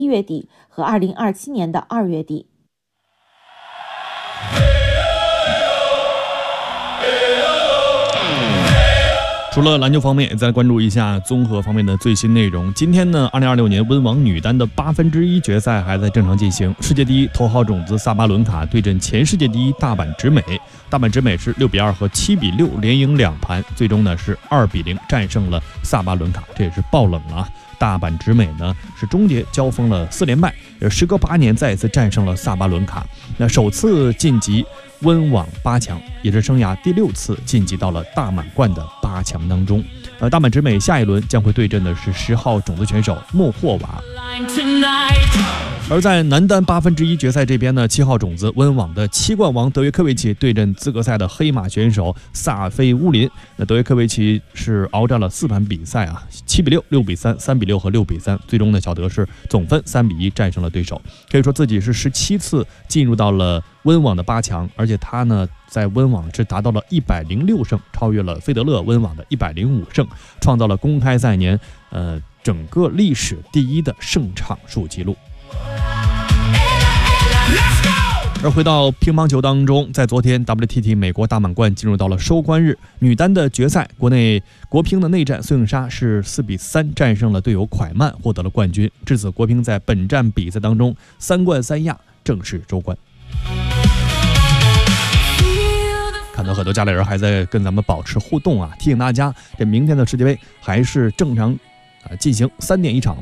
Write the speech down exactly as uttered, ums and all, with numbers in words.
一月底和二零二七年的二月底。 除了篮球方面，也再来关注一下综合方面的最新内容。今天呢，二零二六年温网女单的八分之一决赛还在正常进行。世界第一头号种子萨巴伦卡对阵前世界第一大阪直美，大阪直美是六比二和七比六连赢两盘，最终呢是二比零战胜了萨巴伦卡，这也是爆冷了啊！大阪直美呢是终结交锋了四连败，时隔八年再一次战胜了萨巴伦卡，那首次晋级温网八强，也是生涯第六次晋级到了大满贯的八强当中。呃，大阪直美下一轮将会对阵的是十号种子选手莫霍瓦。而在男单八分之一决赛这边呢，七号种子温网的七冠王德约科维奇对阵资格赛的黑马选手萨菲乌林。那德约科维奇是鏖战了四盘比赛啊，七比六、六比三、三比六和六比三，最终呢小德是总分三比一战胜了对手，可以说自己是十七次进入到了温网的八强，而且他呢在温网是达到了一百零六胜，超越了费德勒温网的一百零五胜，创造了公开赛年呃整个历史第一的胜场数纪录。而回到乒乓球当中，在昨天 W T T 美国大满贯进入到了收官日，女单的决赛，国内国乒的内战孙颖莎是四比三战胜了队友蒯曼，获得了冠军。至此，国乒在本站比赛当中三冠三亚，正式收官。看到很多家里人还在跟咱们保持互动啊，提醒大家，这明天的世界杯还是正常啊进行，三点一场。